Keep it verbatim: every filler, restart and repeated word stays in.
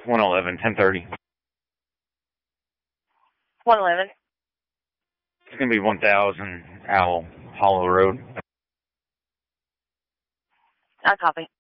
one eleven, ten thirty. one eleven. It's going to be one thousand Owl Hollow Road. I copy.